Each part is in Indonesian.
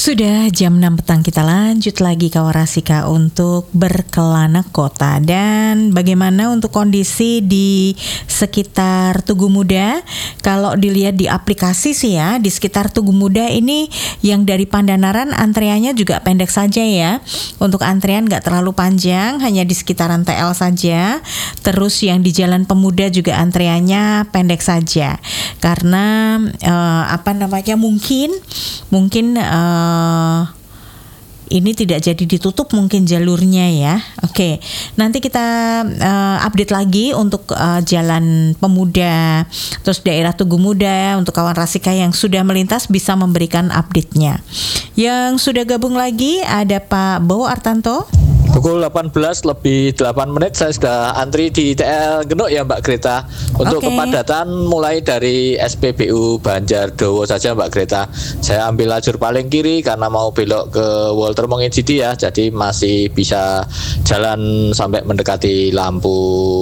Sudah jam 6 petang, kita lanjut lagi Kawarasika untuk berkelana kota. Dan bagaimana untuk kondisi di sekitar Tugu Muda? Kalau dilihat di aplikasi sih ya, di sekitar Tugu Muda ini yang dari Pandanaran antreannya juga pendek saja ya. Untuk antrean gak terlalu panjang, hanya di sekitaran TL saja. Terus yang di Jalan Pemuda juga antreannya pendek saja. Karena mungkin ini tidak jadi ditutup mungkin jalurnya ya. Oke, nanti kita update lagi untuk Jalan Pemuda, terus daerah Tugu Muda. Untuk kawan Rasika yang sudah melintas bisa memberikan update-nya. Yang sudah gabung lagi ada Pak Bowo Artanto. Pukul 18:08 saya sudah antri di TL Genuk ya Mbak Greta. Untuk kepadatan mulai dari SPBU Banjardowo saja Mbak Greta. Saya ambil lajur paling kiri karena mau belok ke Walter Mongen City ya. Jadi masih bisa jalan sampai mendekati lampu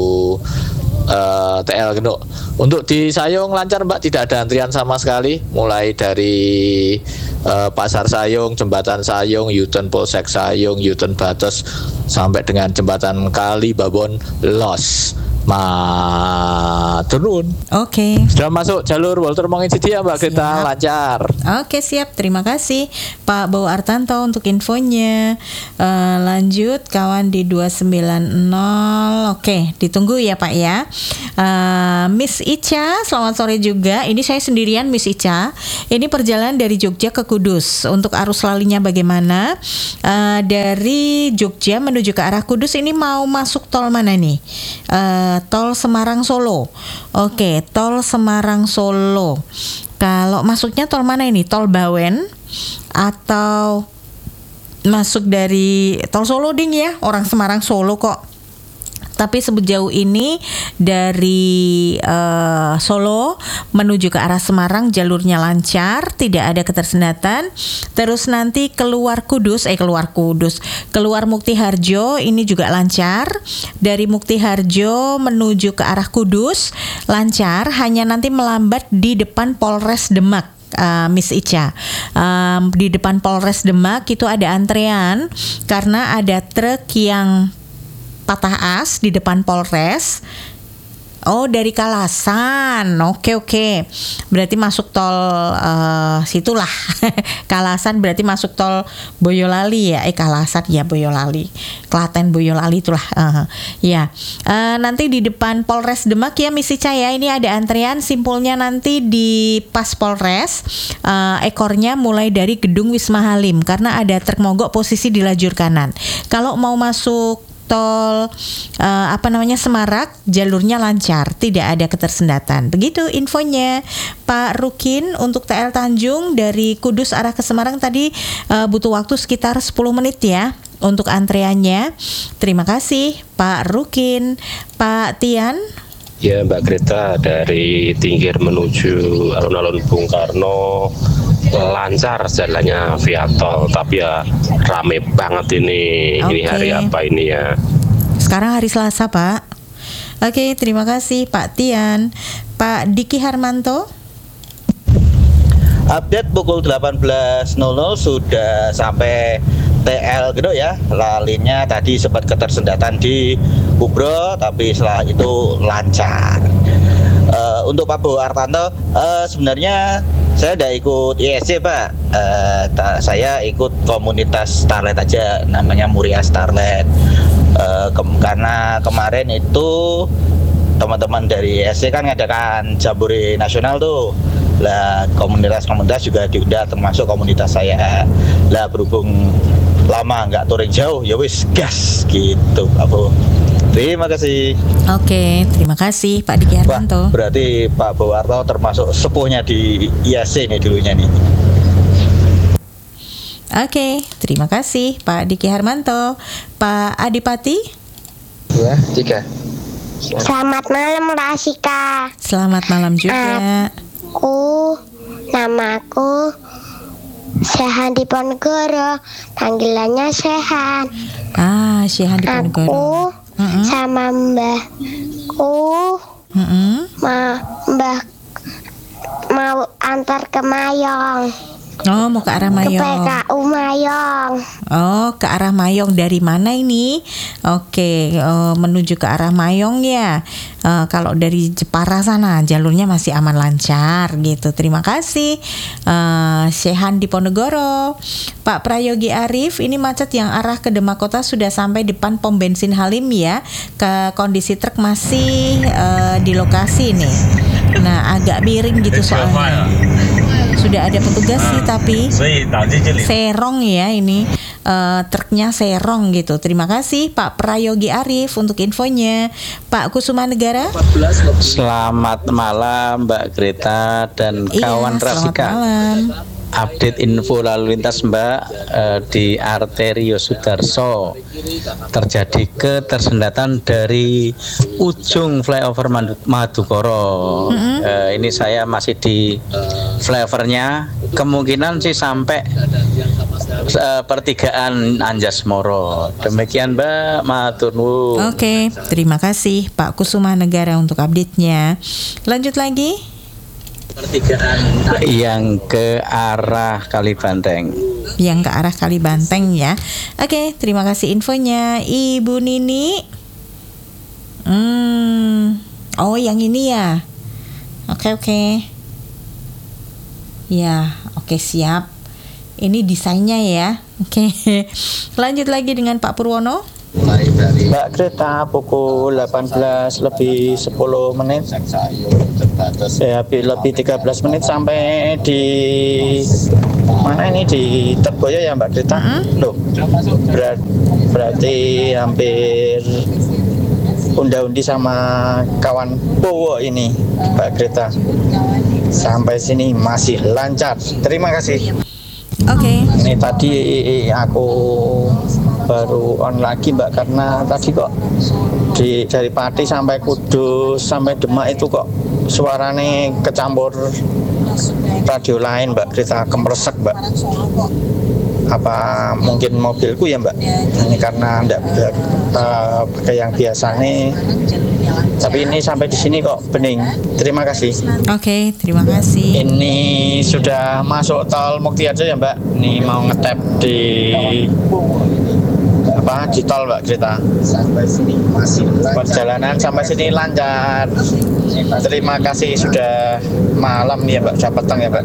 TL Genuk. Untuk di Sayung lancar Mbak, tidak ada antrian sama sekali. Mulai dari Pasar Sayung, Jembatan Sayung, U-turn Polsek Sayung, U-turn Batos sampai dengan Jembatan Kali Babon Los Maturun. Oke. Sudah masuk jalur Walter Mongen City ya Mbak Greta, lancar. Oke, siap. Terima kasih Pak Bowo Artanto untuk infonya. Lanjut kawan di 290. Oke, ditunggu ya Pak ya. Miss Ica, selamat sore juga. Ini saya sendirian Miss Ica. Ini perjalanan dari Jogja ke Kudus. Untuk arus lalinya bagaimana? Dari Jogja menuju ke arah Kudus ini mau masuk tol mana nih? Tol Semarang Solo. Oke, tol Semarang Solo. Kalau masuknya tol mana ini? Tol Bawen atau masuk dari tol Solo ding ya? Orang Semarang Solo kok. Tapi sejauh ini dari Solo menuju ke arah Semarang jalurnya lancar, tidak ada ketersendatan. Terus nanti keluar Mukti Harjo ini juga lancar. Dari Mukti Harjo menuju ke arah Kudus lancar, hanya nanti melambat di depan Polres Demak. Miss Ica, di depan Polres Demak itu ada antrean karena ada truk yang patah as di depan Polres. Oh, dari Kalasan. Oke. Berarti masuk tol situlah. Kalasan berarti masuk tol Boyolali ya. Kalasan ya Boyolali. Klaten Boyolali itulah. Ya. Nanti di depan Polres Demak ya Miss Ica ya. Ini ada antrean simpulnya nanti di pas Polres. Ekornya mulai dari Gedung Wisma Halim karena ada truk mogok posisi di lajur kanan. Kalau mau masuk tol Semarak, jalurnya lancar, tidak ada ketersendatan. Begitu infonya Pak Rukin. Untuk TL Tanjung dari Kudus arah ke Semarang tadi butuh waktu sekitar 10 menit ya untuk antreannya. Terima kasih Pak Rukin. Pak Tian. Ya Mbak Greta, dari Tingkir menuju alun-alun Bung Karno lancar jalannya via tol, tapi ya rame banget ini. Ini hari apa ini ya? Sekarang hari Selasa Pak. Oke, terima kasih Pak Tian. Pak Diki Harmanto. Update pukul 18.00 sudah sampai TL Genuk ya. Lalinya tadi sempat ketersendatan di Kubro, tapi setelah itu lancar. Untuk Pak Bowo Artanto, sebenarnya saya tidak ikut ISC Pak. Saya ikut komunitas Starlet aja, namanya Muria Starlet. Karena kemarin itu teman-teman dari ISC kan ngadakan Jambore Nasional tuh. Lah komunitas-komunitas juga diundang, termasuk komunitas saya. Lah berhubung lama nggak touring jauh, ya wis gas gitu Pak Bowo. Terima kasih. Oke, terima kasih Pak Diki Harmanto. Berarti Pak Bowo Artanto termasuk sepuhnya di IAC nih dulunya nih. Oke, terima kasih Pak Diki Harmanto. Pak Adipati. Ya, 3. Selamat malam Rasika. Selamat malam juga. Namaku Sehan Diponegoro, panggilannya Sehan. Sehan Diponegoro. Aku sama mbahku mau antar ke Mayong. Oh, mau ke arah ke Mayong. PKU Mayong. Oh, ke arah Mayong. Dari mana ini? Oke, menuju ke arah Mayong ya. Kalau dari Jepara sana jalurnya masih aman lancar gitu. Terima kasih. Sehan di Ponegoro. Pak Prayogi Arif, ini macet yang arah ke Demak Kota sudah sampai depan pom bensin Halim ya. Kondisi truk masih di lokasi nih. Nah, agak miring gitu soalnya. Sudah ada petugas sih tapi serong ya ini, truknya serong gitu. Terima kasih Pak Prayogi Arif untuk infonya. Pak Kusuma Negara. Selamat malam Mbak Greta dan kawan Selamat Rasika. malam. Update info lalu lintas Mbak, di arteri Yosudarso terjadi ketersendatan dari ujung flyover Madukoro. Ini saya masih di flyovernya, kemungkinan sih sampai pertigaan Anjasmoro. Demikian Mbak, matur nuwun. Oke, terima kasih Pak Kusuma Negara untuk update-nya. Lanjut lagi. Yang ke arah Kalibanteng. Yang ke arah Kalibanteng ya. Oke, terima kasih infonya Ibu Nini. Oh, yang ini ya. Oke. Ya, oke siap. Ini desainnya ya. Oke. Lanjut lagi dengan Pak Purwono. Mbak Greta, pukul 18 lebih 10 menit ya, lebih 13 menit sampai di mana ini, di Terboyo ya Mbak Greta. Loh, berarti hampir unda-undi sama kawan Bowo ini Mbak Greta. Sampai sini masih lancar. Terima kasih. Oke. Ini tadi aku baru on lagi Mbak, karena tadi kok dari Pati sampai Kudus sampai Demak itu kok suaranya kecampur radio lain Mbak Greta, kemeresek Mbak. Apa mungkin mobilku ya Mbak? Ini karena enggak pakai yang biasa nih. Tapi ini sampai di sini kok bening. Terima kasih. Oke, terima kasih. Ini sudah masuk tol Muktiharjo ya Mbak. Ini mau ngetap di tol Mbak Greta. Sampai sini masih perjalanan sampai sini lancar. Terima kasih, sudah malam nih ya Mbak, sudah petang ya Mbak.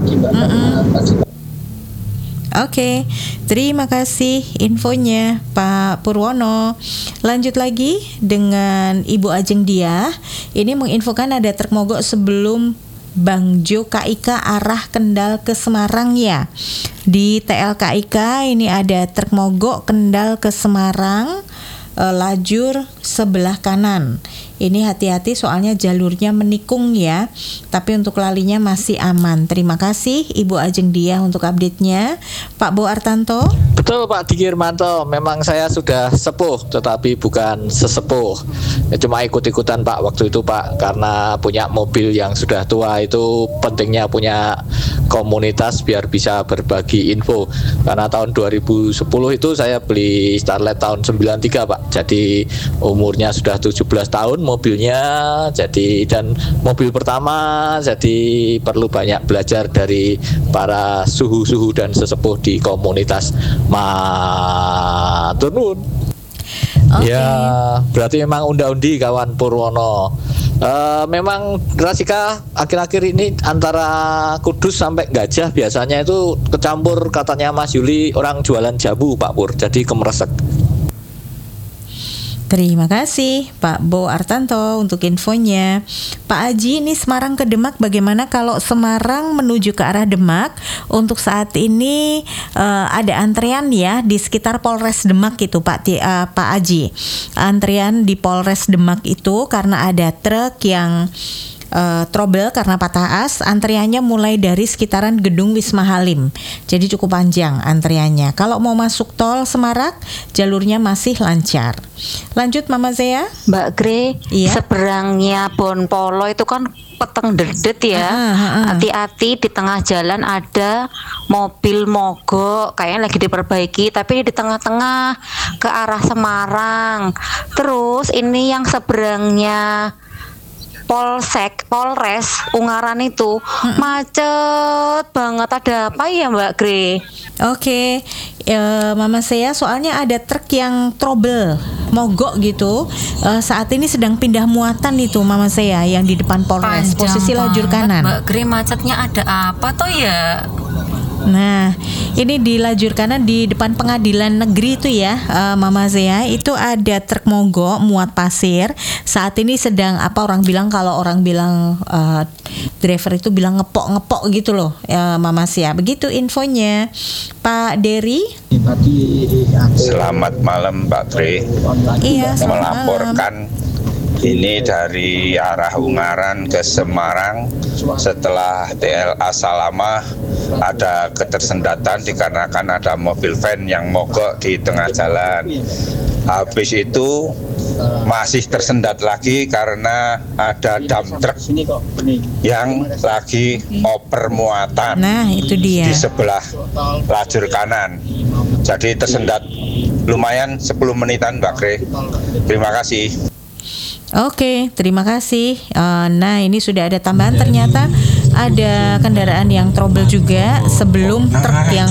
Oke, terima kasih infonya Pak Purwono. Lanjut lagi dengan Ibu Ajeng Diah. Ini menginfokan ada truk mogok sebelum Bangjo KIK arah Kendal ke Semarang ya. Di TL KIK ini ada truk mogok Kendal ke Semarang, lajur sebelah kanan. Ini hati-hati soalnya jalurnya menikung ya. Tapi untuk lalinya masih aman. Terima kasih Ibu Ajeng Diah untuk update-nya. Pak Bo Artanto. Betul Pak Dikirmanto, memang saya sudah sepuh tetapi bukan sesepuh. Ya, cuma ikut-ikutan Pak waktu itu Pak, karena punya mobil yang sudah tua itu pentingnya punya komunitas biar bisa berbagi info. Karena tahun 2010 itu saya beli Starlet tahun 93 Pak. Jadi umurnya sudah 17 tahun mobilnya, jadi dan mobil pertama, jadi perlu banyak belajar dari para suhu-suhu dan sesepuh di komunitas. Matur nuwun. Ya, berarti memang unda-undi kawan Purwono. Memang Rasika akhir-akhir ini antara Kudus sampai Gajah biasanya itu kecampur, katanya Mas Yuli orang jualan jamu Pak Pur, jadi kemeresek. Terima kasih Pak Bo Artanto untuk infonya. Pak Aji, ini Semarang ke Demak bagaimana kalau Semarang menuju ke arah Demak? Untuk saat ini ada antrean ya di sekitar Polres Demak itu Pak Aji. Antrean di Polres Demak itu karena ada truk yang trouble karena patah as. Antriannya mulai dari sekitaran gedung Wisma Halim, jadi cukup panjang antriannya. Kalau mau masuk tol Semarak, jalurnya masih lancar. Lanjut Mama Zea. Mbak Gre, Iya. seberangnya Bonpolo itu kan peteng dedet ya. Hati-hati di tengah jalan ada mobil mogok, kayaknya lagi diperbaiki, tapi di tengah-tengah ke arah Semarang. Terus ini yang seberangnya Polres Ungaran itu macet banget. Ada apa ya Mbak Gre? Oke, Mama saya soalnya ada truk yang trouble, mogok gitu. Saat ini sedang pindah muatan itu Mama saya yang di depan Polres, posisi lajur kanan. Mbak Gre, macetnya ada apa toh ya? Nah, ini di lajur kanan di depan pengadilan negeri itu ya, Mama Zea, itu ada truk mogok muat pasir. Saat ini sedang kalau orang bilang driver itu bilang ngepok gitu loh, Mama Zea. Begitu infonya, Pak Dery. Selamat malam Mbak Tri. Iya, melaporkan ini dari arah Ungaran ke Semarang. Setelah TLA Salamah ada ketersendatan dikarenakan ada mobil van yang mogok di tengah jalan. Habis itu masih tersendat lagi karena ada dump truck yang lagi oper muatan. Nah, itu dia. Di sebelah lajur kanan. Jadi tersendat lumayan 10 menitan Mbak Kre. Terima kasih. Oke, terima kasih. Nah, ini sudah ada tambahan, ternyata ada kendaraan yang trouble juga sebelum truk yang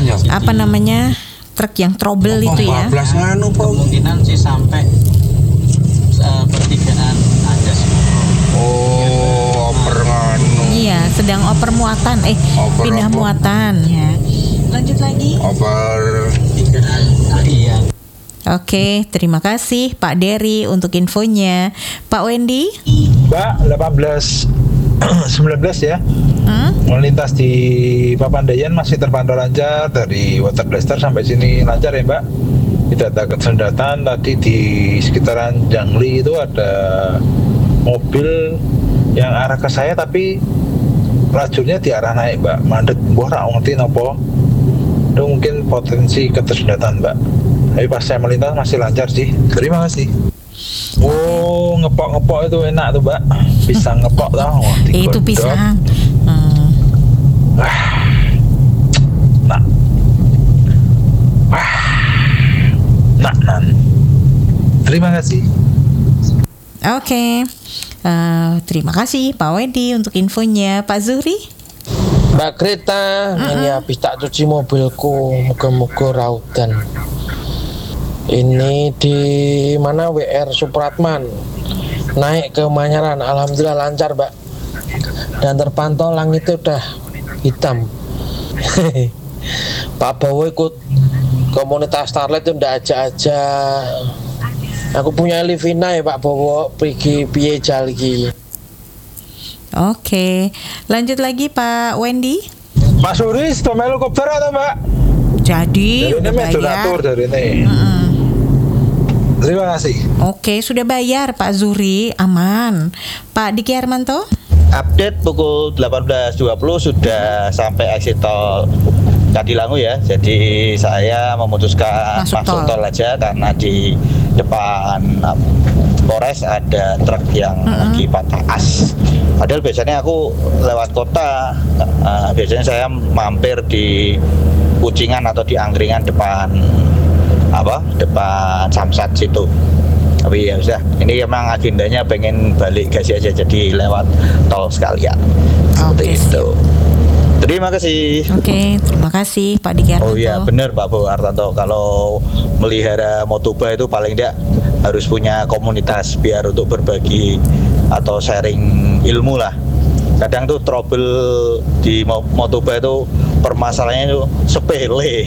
truk yang trouble itu ya. Kemungkinan sih sampai pertigaan ada sih. Oper nganu. Iya, sedang oper muatan, pindah muatan. Ya. Lanjut lagi. Oper. Iya. Oke, terima kasih Pak Dery untuk infonya. Pak Wendy? Mbak, 19 ya. Melintas di Papandayan masih terpantau lancar dari Water Blaster sampai sini lancar ya Mbak. Tidak ada keterlambatan. Tadi di sekitaran Jangli itu ada mobil yang arah ke saya tapi lajurnya di arah naik Mbak. Mandek mbah ra ngerti napa. Itu mungkin potensi keterlambatan Mbak. Tapi pas saya melintas masih lancar sih. Terima kasih. Oh, ngepok itu enak tuh Mbak. Pisang ngepok tau. Itu pisang. Terima kasih. Oke. Terima kasih Pak Wedi untuk infonya. Pak Zuhri? Mbak Greta, ini habis tak cuci mobilku, moga-moga raudan. Ini di mana WR Supratman, naik ke Manyaran, alhamdulillah lancar Mbak. Dan terpantau langitnya udah hitam. Pak Bowo ikut komunitas Starlight itu ndak aja. Aku punya Livina ya Pak Bowo, pergi piye jalgi. Oke, lanjut lagi Pak Wendy. Mas Uris, tomelu kopter atau Mbak? Jadi udah bayar. Dari ini. Terima kasih. Oke, sudah bayar Pak Zuri, aman. Pak Diki Hermanto? Update pukul 18.20 sudah sampai exit tol Kadilangu ya. Jadi saya memutuskan masuk tol aja karena di depan Polres ada truk yang lagi patah as. Padahal biasanya aku lewat kota, biasanya saya mampir di Kucingan atau di Angkringan depan Samsat situ. Tapi ya sudah, ini memang agendanya pengen balik gas aja, jadi lewat tol sekalian. Seperti itu. Terima kasih. Oke, terima kasih Pak Diki Artanto. Oh iya benar Pak Bo Artanto, kalau melihara motoba itu paling tidak harus punya komunitas biar untuk berbagi atau sharing ilmu lah. Kadang tuh trouble di motoba itu permasalahannya itu sepele.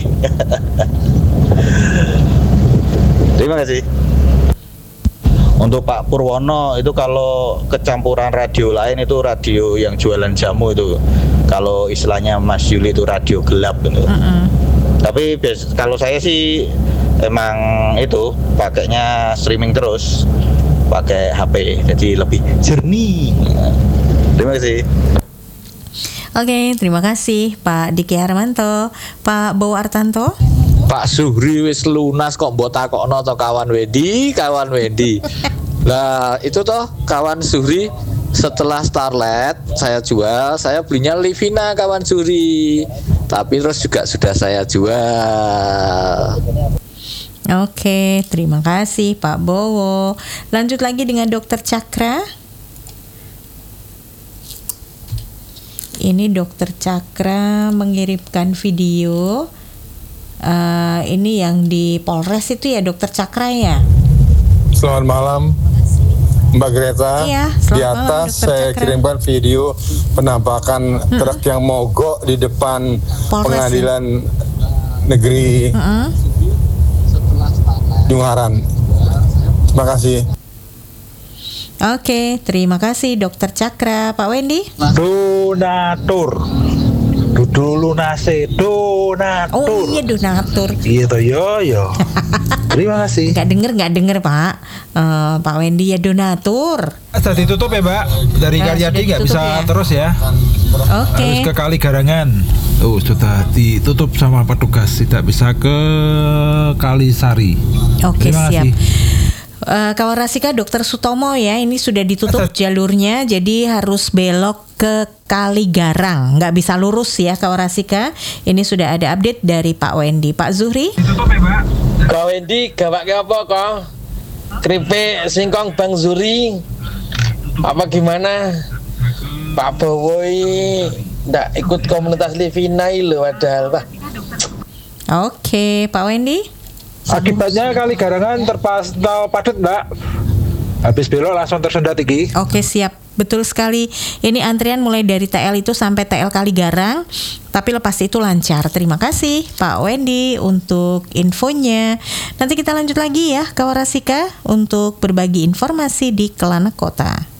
Terima kasih. Untuk Pak Purwono itu kalau kecampuran radio lain itu radio yang jualan jamu itu. Kalau istilahnya Mas Yuli itu radio gelap gitu. Tapi kalau saya sih emang itu pakainya streaming terus, pakai HP, jadi lebih jernih. Terima kasih. Oke, terima kasih Pak Diki Hermanto. Pak Bowo Artanto? Pak Zuhri wis lunas kok mbok takokno to kawan Wedi. Lah itu toh kawan Zuhri setelah Starlet saya jual, saya belinya Livina kawan Zuhri. Tapi terus juga sudah saya jual. Oke, terima kasih Pak Bowo. Lanjut lagi dengan Dokter Cakra. Ini Dokter Cakra mengirimkan video. Ini yang di Polres itu ya Dokter Cakra ya. Selamat malam Mbak Greta. Iya, di atas saya kirimkan video penampakan truk yang mogok di depan Pengadilan Negeri Ungaran. Terima kasih. Oke, terima kasih Dokter Cakra. Pak Wendy? Donatur. Dudu lunase donatur. Oh iya donatur. Iya toh yo. Terima kasih. Nggak denger Pak. Pak Wendy ya donatur. Sudah ditutup ya Mbak. Dari Karyadi nggak bisa ya? Terus ya. Oke. Harus ke Kali Garangan. Sudah ditutup sama petugas. Tidak bisa ke Kalisari. Oke, terima siap. kasih. Kawarasika Dokter Sutomo ya, ini sudah ditutup jalurnya, jadi harus belok ke Kaligarang, nggak bisa lurus ya Kawarasika. Ini sudah ada update dari Pak Wendy. Pak Zuhri? Ditutup ya Mbak. Kak Wendy, gawak apa kok? Keripik singkong Bang Zuri. Apa gimana? Pak Bowoy nggak ikut komunitas Livinai loh padahal Pak. Oke, Pak Wendy? Akibatnya Kali Garangan terpantau padat Mbak. Habis belok langsung tersendat iki. Oke, siap. Betul sekali. Ini antrian mulai dari TL itu sampai TL Kaligarang, tapi lepas itu lancar. Terima kasih Pak Wendy untuk infonya. Nanti kita lanjut lagi ya Kawarasika untuk berbagi informasi di Kelana Kota.